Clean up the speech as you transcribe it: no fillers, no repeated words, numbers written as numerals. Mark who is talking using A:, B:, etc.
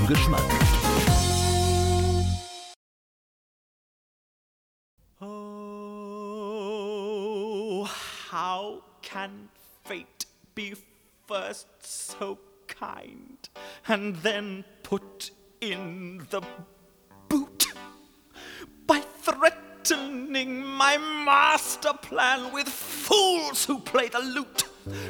A: Geschmack.
B: Oh, how can fate be first so kind and then put in the boot by threatening my master plan with fools who play the lute?